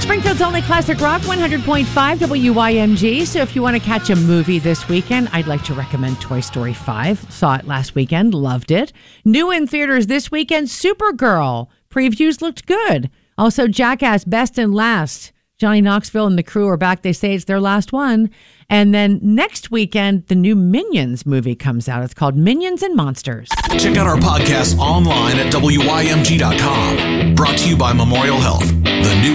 Springfield's only classic rock, 100.5 WYMG. So if you want to catch a movie this weekend, I'd like to recommend Toy Story 5. Saw it last weekend, loved it. New in theaters this weekend, Supergirl. Previews looked good. Also, Jackass Best and Last. Johnny Knoxville and the crew are back. They say it's their last one. And then next weekend, the new Minions movie comes out. It's called Minions and Monsters. Check out our podcast online at WYMG.com. Brought to you by Memorial Health. The new